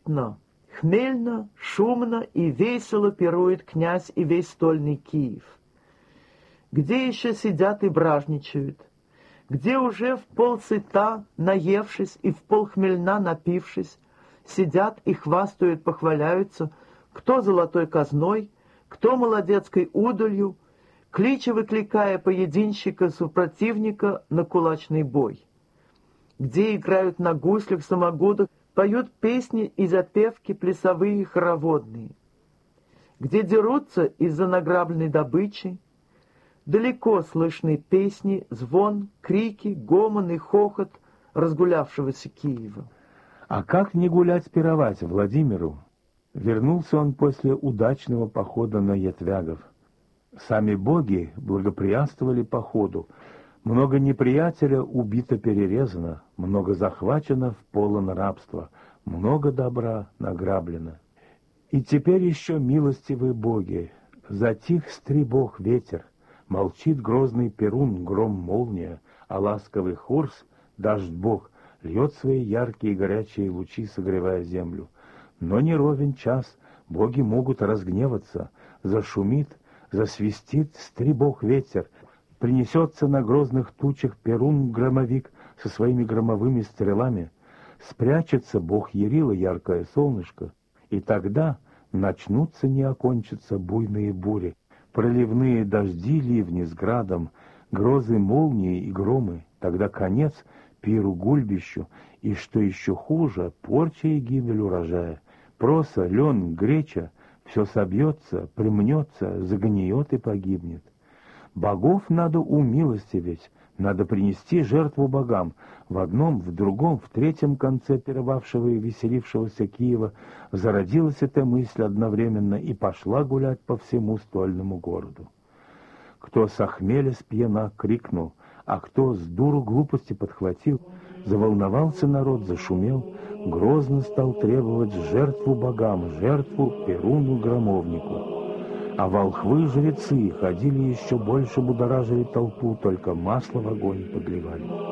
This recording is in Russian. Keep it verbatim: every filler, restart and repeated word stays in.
сытно, хмельно, шумно и весело пирует князь и весь стольный Киев. Где еще сидят и бражничают? Где уже в полсыта, наевшись и в полхмельна напившись, сидят и хвастают, похваляются, кто золотой казной, кто молодецкой удалью, клича выкликая поединщика супротивника на кулачный бой. Где играют на гуслях, самогудах, поют песни и запевки плясовые хороводные. Где дерутся из-за награбленной добычи, далеко слышны песни, звон, крики, гомон и хохот разгулявшегося Киева. А как не гулять, пировать Владимиру? Вернулся он после удачного похода на ятвягов. Сами боги благоприятствовали походу. Много неприятеля убито-перерезано, много захвачено в полон рабства, много добра награблено. И теперь еще милостивые боги. Затих стребог ветер, молчит грозный Перун, гром-молния, а ласковый Хорс, дождь-бог, льет свои яркие горячие лучи, согревая землю. Но не ровен час, боги могут разгневаться, зашумит, засвистит стребог ветер, принесется на грозных тучах Перун-громовик со своими громовыми стрелами, спрячется бог Ярила, яркое солнышко, и тогда начнутся не окончатся буйные бури, проливные дожди, ливни с градом, грозы, молнии и громы, тогда конец пиру-гульбищу, и, что еще хуже, порча и гибель урожая. Проса, лен, греча — все собьется, примнется, загниет и погибнет. Богов надо умилостивить, надо принести жертву богам. В одном, в другом, в третьем конце пировавшего и веселившегося Киева зародилась эта мысль одновременно и пошла гулять по всему стольному городу. Кто с охмеля спьяна крикнул, а кто с дуру глупости подхватил, заволновался народ, зашумел, грозно стал требовать жертву богам, жертву Перуну-громовнику. А волхвы-жрецы ходили еще больше, будоражили толпу, только масло в огонь подливали.